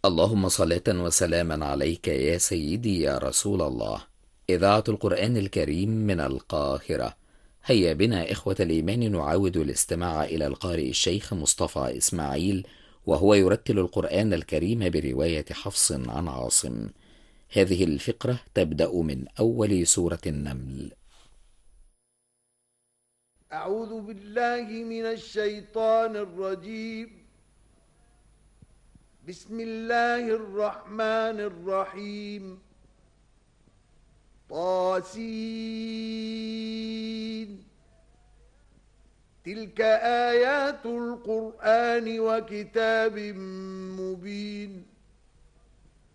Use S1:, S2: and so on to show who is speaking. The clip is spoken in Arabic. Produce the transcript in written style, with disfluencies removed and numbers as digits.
S1: اللهم صلاة وسلاما عليك يا سيدي يا رسول الله. إذاعة القرآن الكريم من القاهرة. هيا بنا إخوة الإيمان نعاود الاستماع إلى القارئ الشيخ مصطفى إسماعيل وهو يرتل القرآن الكريم برواية حفص عن عاصم. هذه الفقرة تبدأ من أول سورة النمل.
S2: أعوذ بالله من الشيطان الرجيم. بسم الله الرحمن الرحيم. طاسين. تلك آيات القرآن وكتاب مبين.